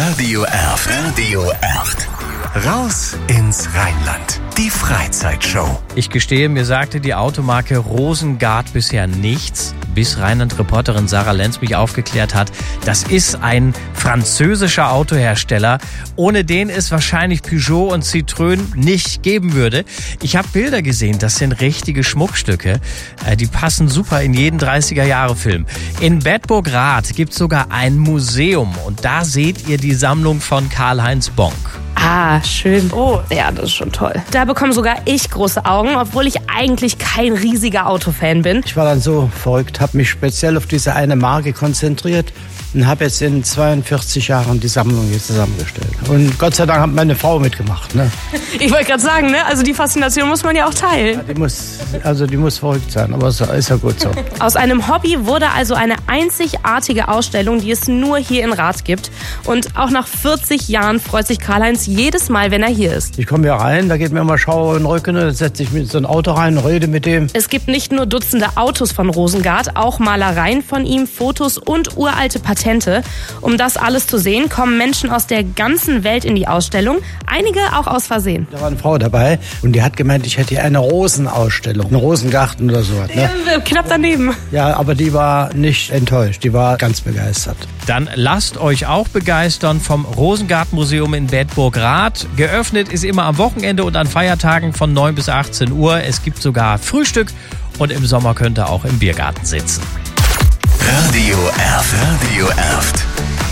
Radio Erft. Radio Erft. Raus ins Rheinland. Die Freizeitshow. Ich gestehe, mir sagte die Automarke Rosengart bisher nichts, bis Rheinland-Reporterin Sarah Lenz mich aufgeklärt hat. Das ist ein französischer Autohersteller, ohne den es wahrscheinlich Peugeot und Citroën nicht geben würde. Ich habe Bilder gesehen, das sind richtige Schmuckstücke. Die passen super in jeden 30er-Jahre-Film. In Bedburg-Rath gibt es sogar ein Museum und da seht ihr die Sammlung von Karl-Heinz Bonk. Ah, schön. Oh, ja, das ist schon toll. Da bekomme sogar ich große Augen, obwohl ich eigentlich kein riesiger Autofan bin. Ich war dann so verrückt, habe mich speziell auf diese eine Marke konzentriert und habe jetzt in 42 Jahren die Sammlung hier zusammengestellt. Und Gott sei Dank hat meine Frau mitgemacht. Ne? Ich wollte gerade sagen, ne? Also die Faszination muss man ja auch teilen. Ja, die muss verrückt sein, aber ist ja gut so. Aus einem Hobby wurde also eine einzigartige Ausstellung, die es nur hier in Rath gibt. Und auch nach 40 Jahren freut sich Karl-Heinz jedes Mal, wenn er hier ist. Ich komme hier rein, da geht mir immer Schauer in den Rücken, dann setze ich mich in so ein Auto rein, rede mit dem. Es gibt nicht nur Dutzende Autos von Rosengart, auch Malereien von ihm, Fotos und uralte Patente. Um das alles zu sehen, kommen Menschen aus der ganzen Welt in die Ausstellung, einige auch aus Versehen. Da war eine Frau dabei und die hat gemeint, ich hätte hier eine Rosenausstellung, einen Rosengarten oder so. Ne? Ja, knapp daneben. Ja, aber die war nicht enttäuscht, die war ganz begeistert. Dann lasst euch auch begeistern vom Rosengartenmuseum in Bedburg-Rath. Geöffnet ist immer am Wochenende und an Feiertagen von 9 bis 18 Uhr. Es gibt sogar Frühstück und im Sommer könnt ihr auch im Biergarten sitzen. Radio Erft. Radio Erft.